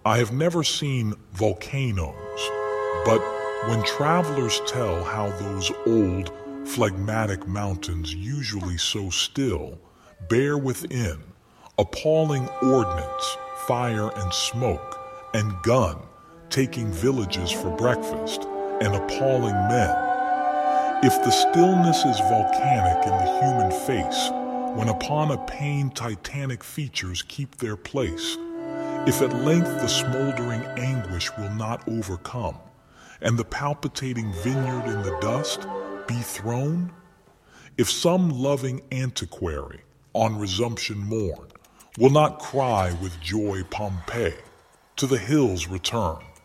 I have never seen volcanoes, but when travelers tell how those old, phlegmatic mountains, usually so still, bear within appalling ordnance, fire and smoke, and gun taking villages for breakfast, and appalling men. If the stillness is volcanic in the human face, when upon a pane titanic features keep their place, if at length the smoldering anguish will not overcome, and the palpitating vineyard in the dust be thrown, if some loving antiquary on resumption morn will not cry with joy Pompeii, to the hills return,